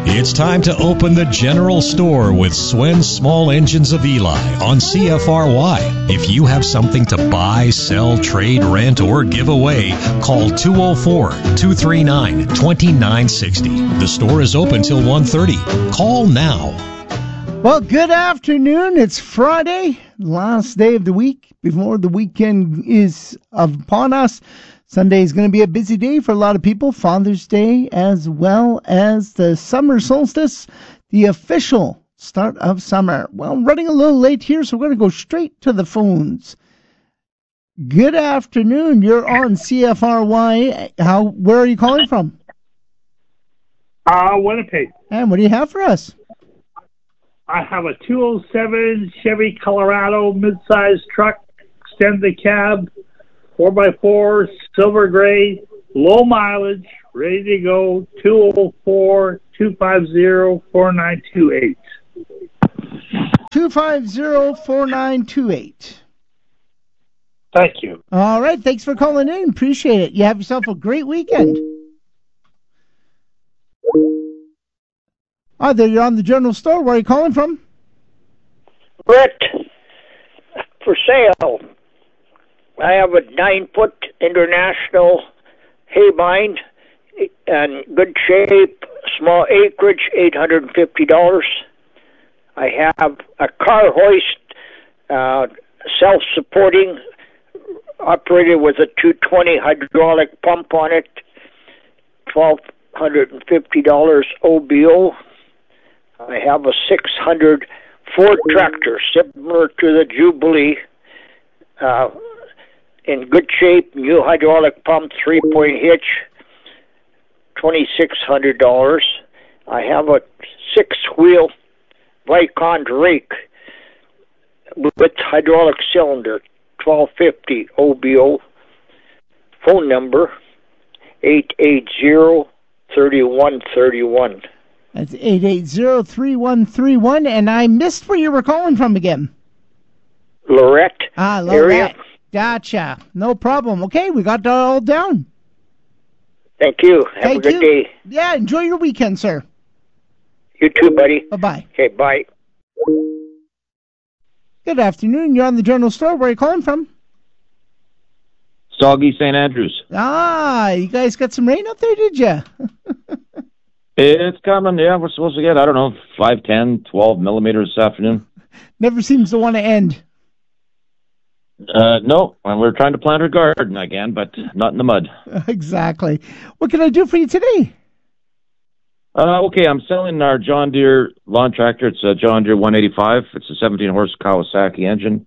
It's time to open the general store with Swen's Small Engines of Eli on CFRY. If you have something to buy, sell, trade, rent, or give away, call 204-239-2960. The store is open till 1:30. Call now. Well, good afternoon. It's Friday, last day of the week before the weekend is upon us. Sunday is going to be a busy day for a lot of people. Father's Day as well as the summer solstice, the official start of summer. Well, running a little late here, so we're going to go straight to the phones. Good afternoon. You're on CFRY. Where are you calling from? Winnipeg. And what do you have for us? I have a 207 Chevy Colorado mid-size truck, extended cab, 4x4, silver gray, low mileage, ready to go, 204-250-4928. 250-4928. Thank you. All right, thanks for calling in. Appreciate it. You have yourself a great weekend. Hi there, you're on the general store. Where are you calling from? Brett, for sale. I have a 9-foot international hay bind in good shape, small acreage, $850. I have a car hoist, self-supporting, operated with a 220 hydraulic pump on it, $1,250 OBO. I have a 600 Ford tractor, similar to the Jubilee, in good shape, new hydraulic pump, 3-point hitch, $2,600. I have a 6-wheel Vicon rake with hydraulic cylinder, $1,250 OBO. Phone number, 880-3131. That's 880-3131. And I missed where you were calling from again. Lorette area. Gotcha. No problem. Okay, we got that all down. Thank you. Have a good day. Yeah, enjoy your weekend, sir. You too, buddy. Bye-bye. Okay, bye. Good afternoon. You're on the general store. Where are you calling from? Soggy St. Andrews. You guys got some rain up there, did you? It's coming. Yeah, we're supposed to get, 5, 10, 12 millimeters this afternoon. Never seems to want to end. No, and we're trying to plant our garden again, but not in the mud. Exactly. What can I do for you today? Okay, I'm selling our John Deere lawn tractor. It's a John Deere 185. It's a 17-horse Kawasaki engine.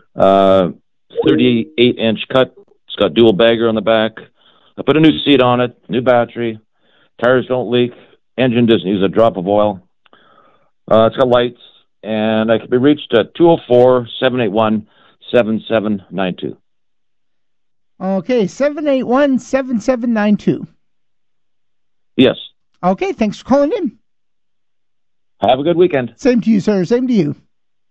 38-inch cut. It's got dual bagger on the back. I put a new seat on it, new battery. Tires don't leak. Engine doesn't use a drop of oil. It's got lights, and I can be reached at 204-781-7792. Okay, 781-7792. Yes. Okay, thanks for calling in. Have a good weekend. Same to you, sir. Same to you.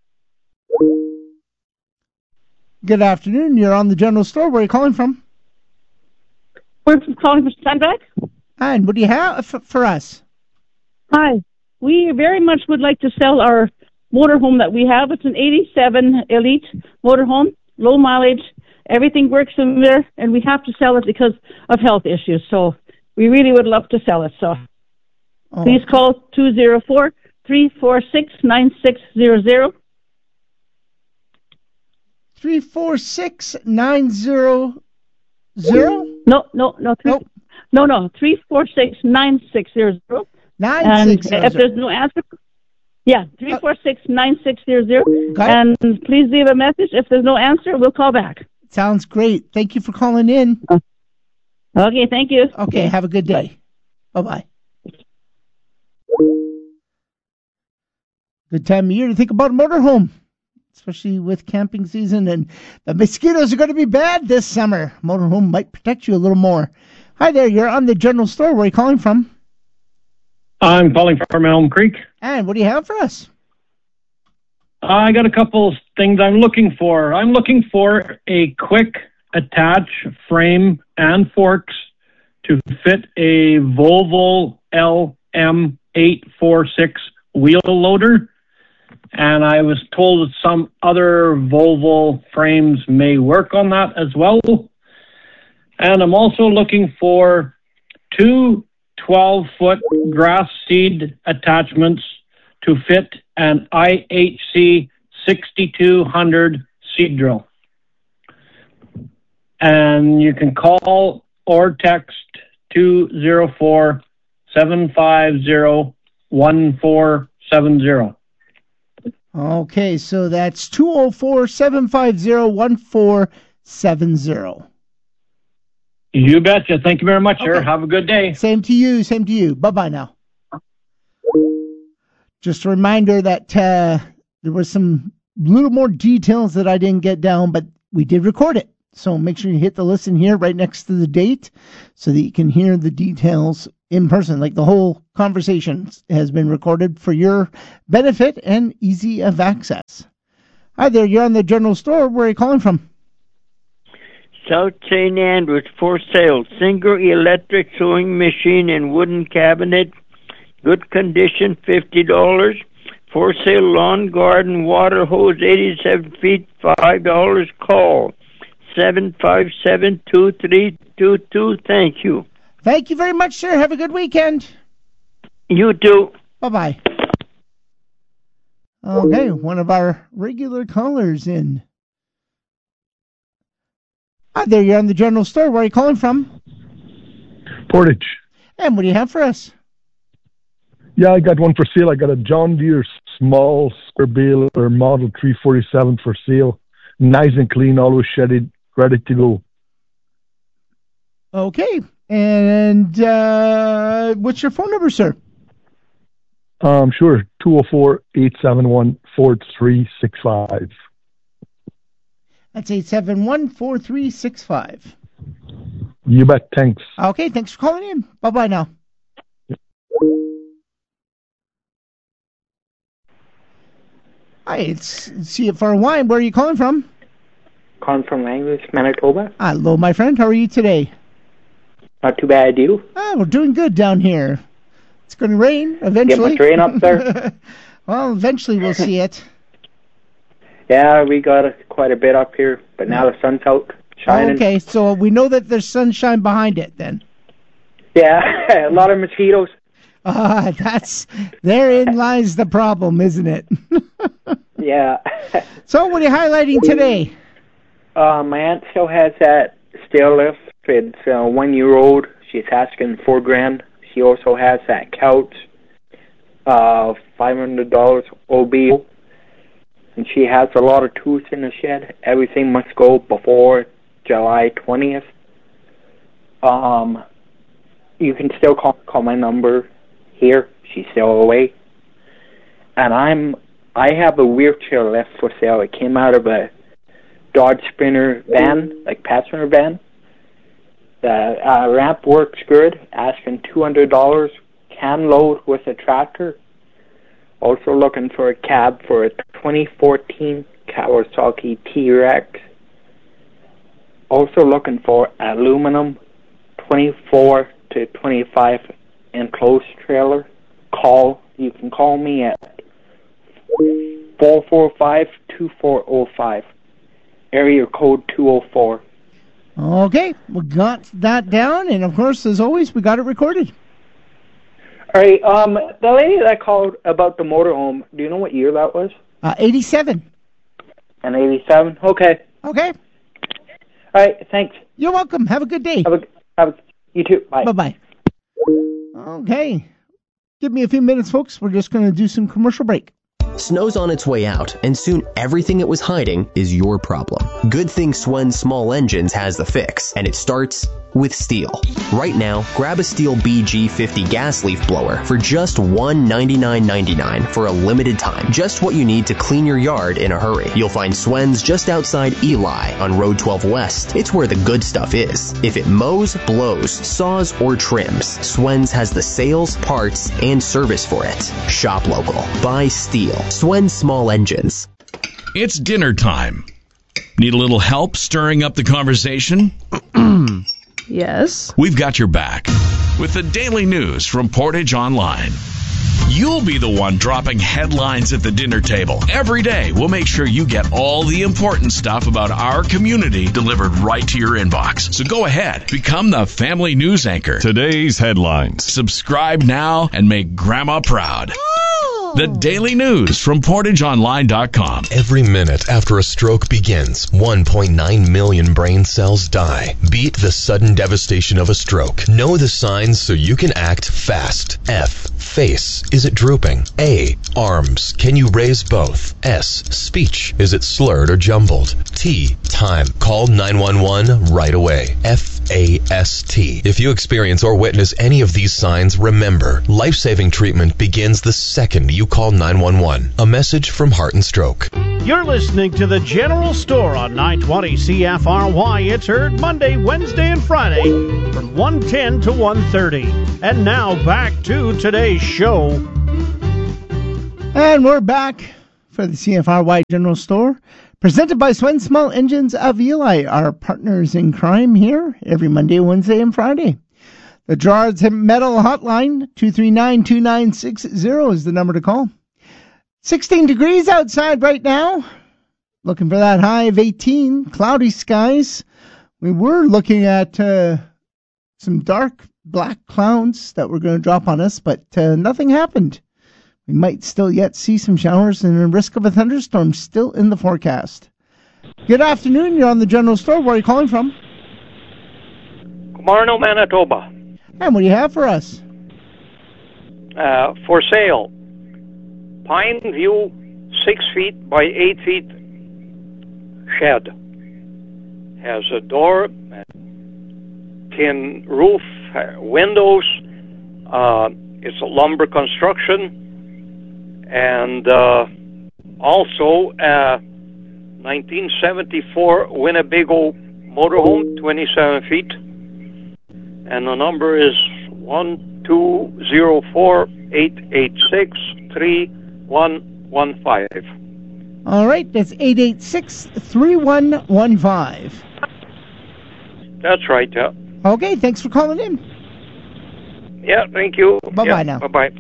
Good afternoon. You're on the general store. Where are you calling from? We're calling from Sandbach. And what do you have for us? Hi. We very much would like to sell our motorhome that we have. It's an 87 Elite motorhome, low mileage. Everything works in there, and we have to sell it because of health issues. So we really would love to sell it. So please call 204-346-9600. 346-900? No. 346-9600. 9600. And if there's no answer, 346-9600. And please leave a message. If there's no answer, we'll call back. Sounds great. Thank you for calling in. Okay, thank you. Okay, have a good day. Bye-bye. Good time of year to think about a motorhome, especially with camping season, and the mosquitoes are going to be bad this summer. Motorhome might protect you a little more. Hi there, you're on the general store. Where are you calling from? I'm calling from Elm Creek. And what do you have for us? I got a couple things I'm looking for. I'm looking for a quick attach frame and forks to fit a Volvo LM8 846 wheel loader. And I was told that some other Volvo frames may work on that as well. And I'm also looking for 2 12-foot grass seed attachments to fit an IHC 6200 seed drill. And you can call or text 204-750-1470. Okay, so that's 204-750-1470. You betcha. Thank you very much, sir. Okay. Have a good day. Same to you. Same to you. Bye-bye now. Just a reminder that there was some little more details that I didn't get down, but we did record it. So make sure you hit the listen here right next to the date so that you can hear the details in person. Like the whole conversation has been recorded for your benefit and easy of access. Hi there. You're on the general store. Where are you calling from? South St. Andrews for sale. Singer electric sewing machine and wooden cabinet. Good condition, $50. For sale lawn garden water hose, 87 feet, $5. Call 757-2322. Thank you. Thank you very much, sir. Have a good weekend. You too. Bye-bye. Okay, one of our regular callers in. Hi there, you're on the general store. Where are you calling from? Portage. And what do you have for us? Yeah, I got one for sale. I got a John Deere small square bale or model 347 for sale. Nice and clean, always shedded, ready to go. Okay, and what's your phone number, sir? Sure, 204-871-4365. That's 871-4365. You bet, thanks. Okay, thanks for calling in. Bye-bye now. Hi, it's CFR Wine. Where are you calling from? Calling from Langley, Manitoba. Hello, my friend. How are you today? Not too bad, you? We're doing good down here. It's going to rain eventually. Get much rain up there? Well, eventually we'll see it. Yeah, we got quite a bit up here, but now the sun's out shining. Okay, so we know that there's sunshine behind it then. Yeah, a lot of mosquitoes. Therein lies the problem, isn't it? Yeah. So what are you highlighting today? My aunt still has that stair lift. It's 1 year old. She's asking $4,000. She also has that couch, $500 OB. And she has a lot of tools in the shed. Everything must go before July 20th. You can still call my number here. She's still away. And I have a wheelchair lift for sale. It came out of a Dodge Sprinter van, like passenger van. The ramp works good. Asking $200. Can load with a tractor. Also looking for a cab for a 2014 Kawasaki T-Rex. Also looking for aluminum 24 to 25 enclosed trailer. You can call me at 445-2405. Area code 204. Okay, we got that down, and of course, as always, we got it recorded. All right, the lady that called about the motorhome, do you know what year that was? 87. An 87? Okay. Okay. All right, thanks. You're welcome. Have a good day. You too. Bye. Bye-bye. Okay. Give me a few minutes, folks. We're just going to do some commercial break. Snow's on its way out, and soon everything it was hiding is your problem. Good thing Swen Small Engines has the fix, and it starts with STIHL. Right now, grab a STIHL BG50 gas leaf blower for just $199.99 for a limited time. Just what you need to clean your yard in a hurry. You'll find Swen's just outside Eli on Road 12 West. It's where the good stuff is. If it mows, blows, saws, or trims, Swen's has the sales, parts, and service for it. Shop local. Buy STIHL. Swen Small Engines. It's dinner time. Need a little help stirring up the conversation? Yes. We've got your back with the daily news from Portage Online. You'll be the one dropping headlines at the dinner table. Every day, we'll make sure you get all the important stuff about our community delivered right to your inbox. So go ahead, become the family news anchor. Today's headlines. Subscribe now and make Grandma proud. The Daily News from PortageOnline.com. Every minute after a stroke begins, 1.9 million brain cells die. Beat the sudden devastation of a stroke. Know the signs so you can act fast. F. Face. Is it drooping? A. Arms. Can you raise both? S. Speech. Is it slurred or jumbled? T. Time. Call 911 right away. FAST. If you experience or witness any of these signs, remember, life-saving treatment begins the second you call 911. A message from Heart and Stroke. You're listening to The General Store on 920 CFRY. It's heard Monday, Wednesday, and Friday from 1:10 to 1:30. And now back to today's show. And we're back for the CFRY General Store, presented by Swen Small Engines of Eli, our partners in crime here every Monday, Wednesday, and Friday. The Gerard's Metal Hotline, 239-2960 is the number to call. 16 degrees outside right now. Looking for that high of 18. Cloudy skies. We were looking at some dark black clouds that were going to drop on us, but nothing happened. We might still yet see some showers and a risk of a thunderstorm still in the forecast. Good afternoon. You're on the General Store. Where are you calling from? Marno, Manitoba. And what do you have for us? For sale. Pine View 6 feet by 8 feet shed. Has a door, tin roof, windows. It's a lumber construction. And also a 1974 Winnebago motorhome, 27 feet. And the number is 12048863115. All right, that's 886-3115. That's right, yeah. Okay, thanks for calling in. Yeah, thank you. Bye-bye now. Bye-bye.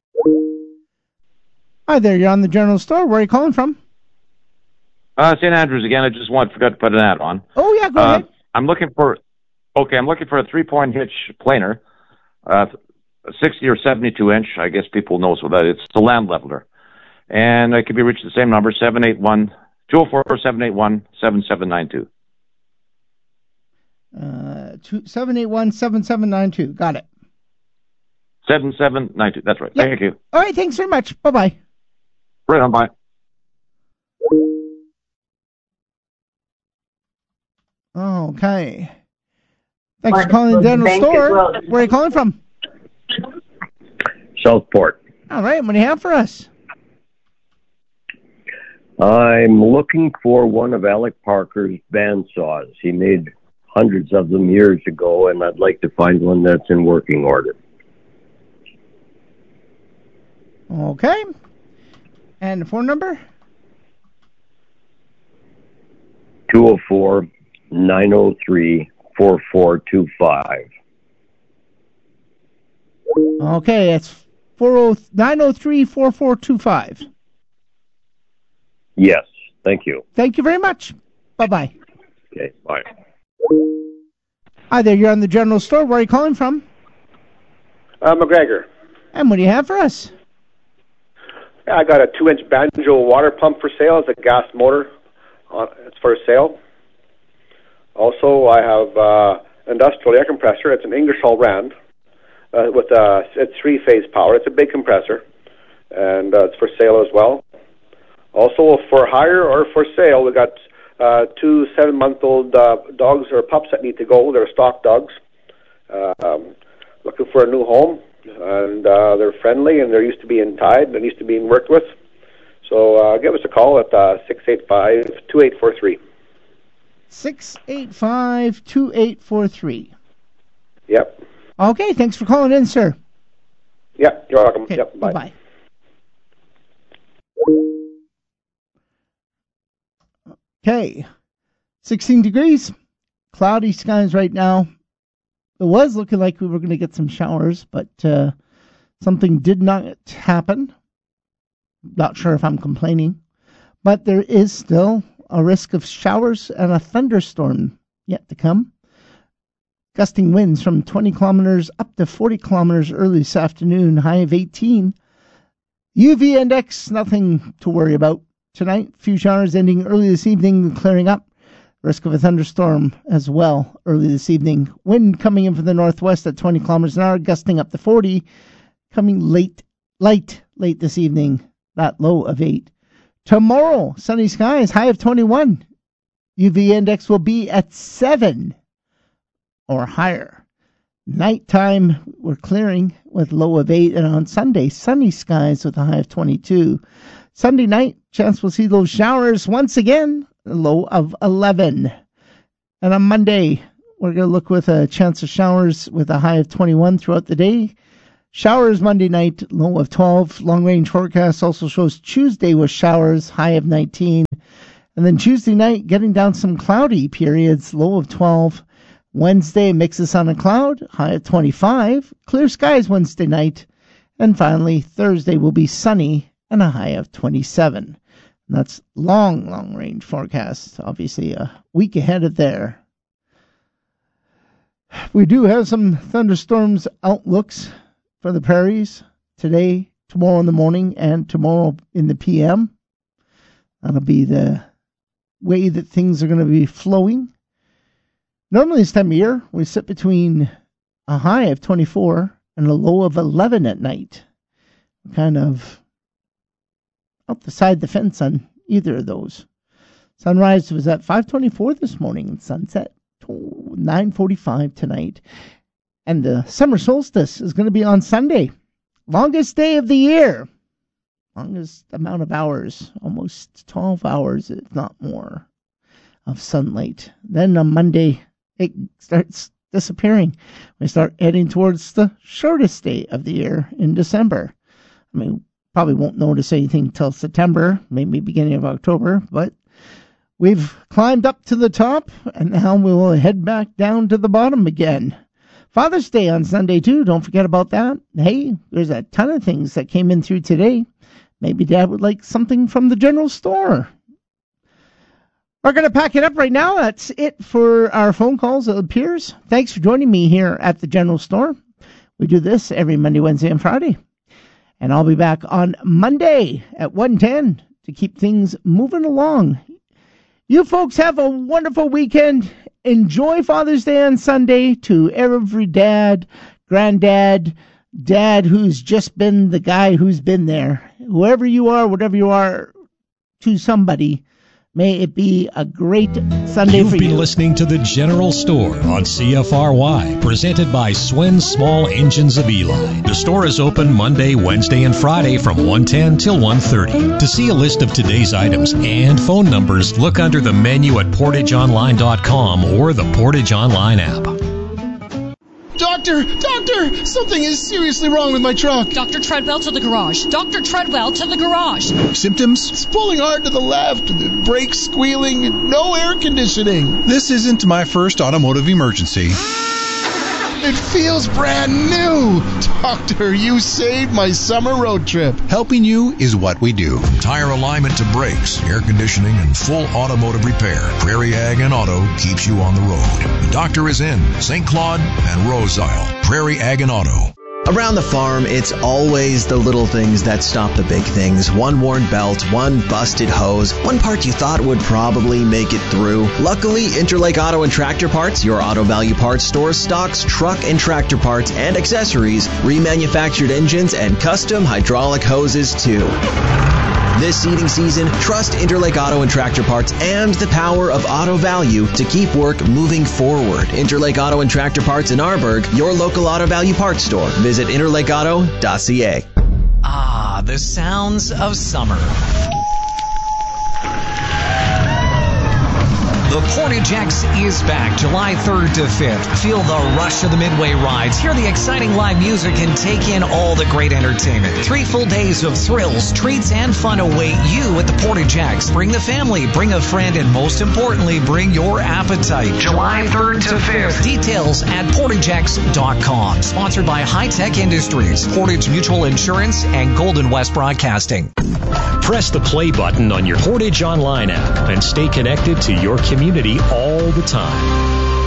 Hi there, you're on the General Store. Where are you calling from? St. Andrews again. I just forgot to put an ad on. Oh, yeah, go ahead. I'm looking for a 3-point hitch planer, 60 or 72 inch. I guess people knows what that is. It's a land leveler. And I can be reached at the same number, 204-781-7792. 781-7792. Got it. 7792. That's right. Yep. Thank you. All right, thanks very much. Bye-bye. Right on, bye. Okay. Thanks for calling the General Store. Where are you calling from? Southport. All right, what do you have for us? I'm looking for one of Alec Parker's bandsaws. He made hundreds of them years ago, and I'd like to find one that's in working order. Okay. And the phone number? 204-903-4425. Okay, it's 903-4425. Yes, thank you. Thank you very much. Bye-bye. Okay, bye. Hi there, you're on the General Store. Where are you calling from? McGregor. And what do you have for us? I got a 2-inch banjo water pump for sale. It's a gas motor. It's for sale. Also, I have industrial air compressor. It's an Ingersoll Rand with it's 3-phase power. It's a big compressor, and it's for sale as well. Also, for hire or for sale, we got 2 7-month-old dogs or pups that need to go. They're stock dogs. Looking for a new home, and they're friendly, and they're used to being tied, and they're used to being worked with. So give us a call at 685-2843. 685-2843. Yep. Okay, thanks for calling in, sir. Yep, you're welcome. Okay, yep, bye. Bye. Okay, 16 degrees, cloudy skies right now. It was looking like we were going to get some showers, but Something did not happen. Not sure if I'm complaining, but there is still a risk of showers and a thunderstorm yet to come. Gusting winds from 20 kilometers up to 40 kilometers early this afternoon, high of 18. UV index, nothing to worry about. Tonight, few showers ending early this evening and clearing up. Risk of a thunderstorm as well early this evening. Wind coming in from the northwest at 20 kilometers an hour, gusting up to 40. Coming late this evening, that low of 8. Tomorrow, sunny skies, high of 21. UV index will be at 7 or higher. Nighttime, we're clearing with low of 8. And on Sunday, sunny skies with a high of 22. Sunday night, chance we'll see those showers once again, a low of 11. And on Monday, we're going to look with a chance of showers with a high of 21 throughout the day. Showers Monday night, low of 12. Long-range forecast also shows Tuesday with showers, high of 19. And then Tuesday night, getting down some cloudy periods, low of 12. Wednesday, mixes on a cloud, high of 25. Clear skies Wednesday night. And finally, Thursday will be sunny and a high of 27. And that's long-range forecast, obviously a week ahead of there. We do have some thunderstorms outlooks for the prairies today, tomorrow in the morning, and tomorrow in the PM. That'll be the way that things are going to be flowing. Normally this time of year, we sit between a high of 24 and a low of 11 at night. Kind of out the side of the fence on either of those. Sunrise was at 5:24 this morning, and sunset 9:45 tonight. And the summer solstice is going to be on Sunday. Longest day of the year. Longest amount of hours. Almost 12 hours, if not more, of sunlight. Then on Monday, it starts disappearing. We start heading towards the shortest day of the year in December. I mean, probably won't notice anything till September, maybe beginning of October, but we've climbed up to the top, and now we will head back down to the bottom again. Father's Day on Sunday, too. Don't forget about that. Hey, there's a ton of things that came in through today. Maybe Dad would like something from the general store. We're going to pack it up right now. That's it for our phone calls, it appears. Thanks for joining me here at the general store. We do this every Monday, Wednesday, and Friday. And I'll be back on Monday at 1:10 to keep things moving along. You folks have a wonderful weekend. Enjoy Father's Day on Sunday to every dad, granddad, dad who's just been the guy who's been there. Whoever you are, whatever you are, to somebody, may it be a great Sunday for you. You've been listening to The General Store on CFRY, presented by Swen Small Engines of Eli. The store is open Monday, Wednesday, and Friday from 1:10 till 1:30. To see a list of today's items and phone numbers, look under the menu at PortageOnline.com or the Portage Online app. Doctor, something is seriously wrong with my truck. Dr. Treadwell to the garage. Dr. Treadwell to the garage. Symptoms? It's pulling hard to the left, the brakes squealing, no air conditioning. This isn't my first automotive emergency. It feels brand new. Doctor, you saved my summer road trip. Helping you is what we do. From tire alignment to brakes, air conditioning, and full automotive repair, Prairie Ag and Auto keeps you on the road. The doctor is in St. Claude and Rose Isle. Prairie Ag and Auto. Around the farm, it's always the little things that stop the big things. One worn belt, one busted hose, one part you thought would probably make it through. Luckily, Interlake Auto and Tractor Parts, your Auto Value Parts store, stocks truck and tractor parts and accessories, remanufactured engines, and custom hydraulic hoses too. This seeding season, trust Interlake Auto and Tractor Parts and the power of Auto Value to keep work moving forward. Interlake Auto and Tractor Parts in Arborg, your local Auto Value Parts store. Visit interlakeauto.ca. Ah, the sounds of summer. The Portage X is back July 3rd to 5th. Feel the rush of the Midway rides, hear the exciting live music, and take in all the great entertainment. 3 full days of thrills, treats, and fun await you at the Portage X. Bring the family, bring a friend, and most importantly, bring your appetite. July 3rd to 5th. Details at PortageX.com. Sponsored by High Tech Industries, Portage Mutual Insurance, and Golden West Broadcasting. Press the play button on your Portage Online app and stay connected to your community all the time.